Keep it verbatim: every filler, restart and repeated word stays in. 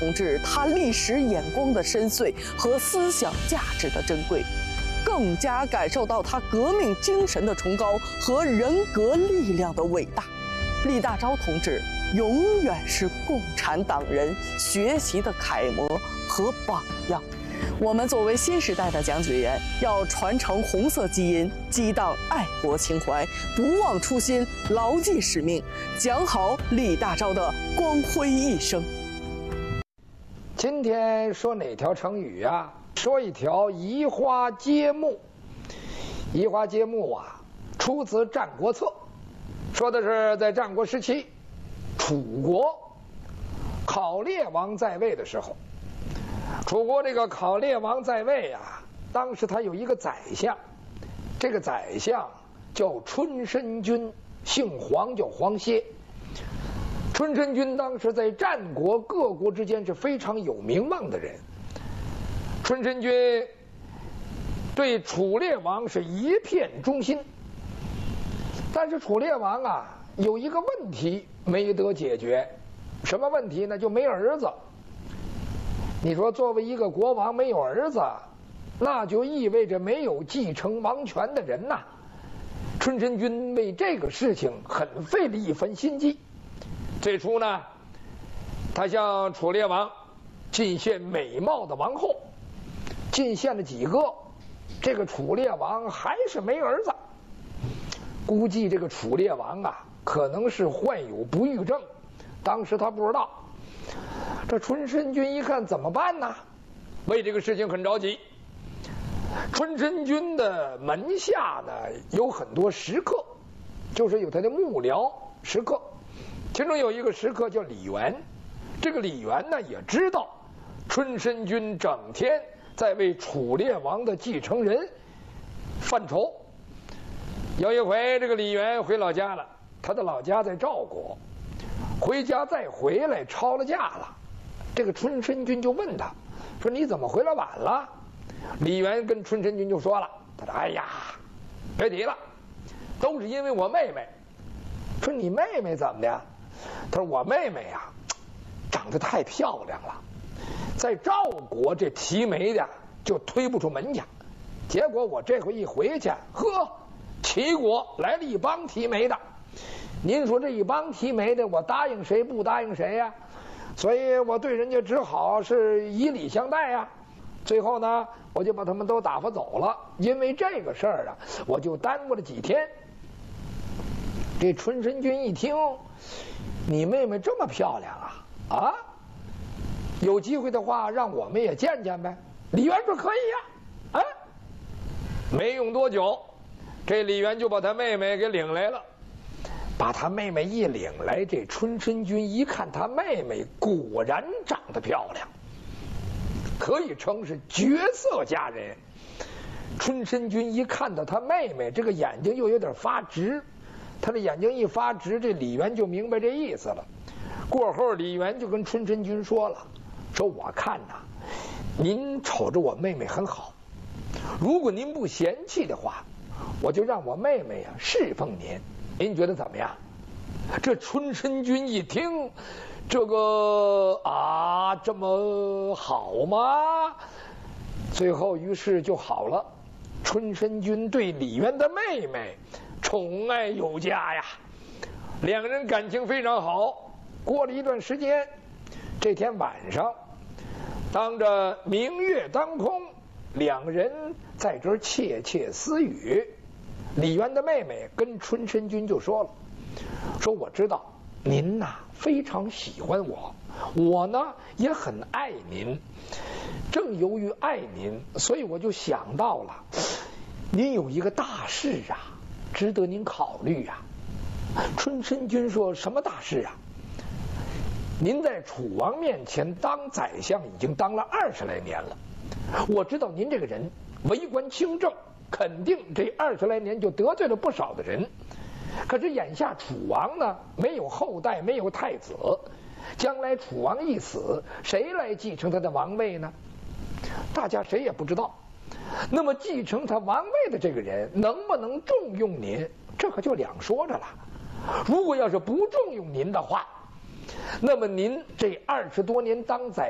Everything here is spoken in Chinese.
同志他历史眼光的深邃和思想价值的珍贵，更加感受到他革命精神的崇高和人格力量的伟大。李大钊同志永远是共产党人学习的楷模和榜样。我们作为新时代的讲解员，要传承红色基因，激荡爱国情怀，不忘初心，牢记使命，讲好李大钊的光辉一生。 今天说哪条成语啊？说一条移花接木。移花接木啊，出自《战国策》，说的是在战国时期，楚国考烈王在位的时候，楚国这个考烈王在位啊，当时他有一个宰相，这个宰相叫春申君，姓黄，叫黄歇。春申君当时在战国各国之间是非常有名望的人。春申君对楚烈王是一片忠心，但是楚烈王啊有一个问题没得解决，什么问题呢？就没儿子。你说作为一个国王没有儿子，那就意味着没有继承王权的人呐。春申君为这个事情很费了一番心机。最初呢，他向楚烈王进献美貌的王后，进献了几个，这个楚烈王还是没儿子。估计这个楚烈王啊，可能是患有不育症，当时他不知道。这春申君一看怎么办呢？为这个事情很着急。春申君的门下呢有很多食客，就是有他的幕僚食客，其中有一个食客叫李元。这个李元呢也知道春申君整天在为楚烈王的继承人犯愁。有一回这个李元回老家了，他的老家在赵国，回家再回来抄了家了。这个春申君就问他说，你怎么回来晚了？李元跟春申君就说了，他说哎呀别提了，都是因为我妹妹。说你妹妹怎么的？他说我妹妹呀长得太漂亮了，在赵国这提媒的就推不出门去，结果我这回一回去，呵，齐国来了一帮提媒的。您说这一帮提媒的，我答应谁不答应谁呀、啊？所以我对人家只好是以礼相待呀、啊。最后呢，我就把他们都打发走了。因为这个事儿啊，我就耽误了几天。这春申君一听，你妹妹这么漂亮啊啊！有机会的话，让我们也见见呗。李元说可以呀、啊，啊，没用多久，这李元就把他妹妹给领来了。把他妹妹一领来，这春申君一看他妹妹果然长得漂亮，可以称是绝色佳人。春申君一看到他妹妹，这个眼睛又有点发直，他的眼睛一发直，这李元就明白这意思了。过后李元就跟春申君说了，说我看呐，您瞅着我妹妹很好，如果您不嫌弃的话，我就让我妹妹呀侍奉您，您觉得怎么样？这春申君一听，这个啊这么好吗？最后于是就好了。春申君对李渊的妹妹宠爱有加呀，两个人感情非常好。过了一段时间，这天晚上，当着明月当空，两人在这儿窃窃私语。李渊的妹妹跟春申君就说了，说我知道您呐非常喜欢我，我呢也很爱您，正由于爱您，所以我就想到了您有一个大事啊，值得您考虑啊。春申君说，什么大事啊？您在楚王面前当宰相已经当了二十来年了，我知道您这个人为官清正，肯定这二十来年就得罪了不少的人。可是眼下楚王呢没有后代，没有太子，将来楚王一死，谁来继承他的王位呢？大家谁也不知道。那么继承他王位的这个人能不能重用您，这可就两说着了。如果要是不重用您的话，那么您这二十多年当宰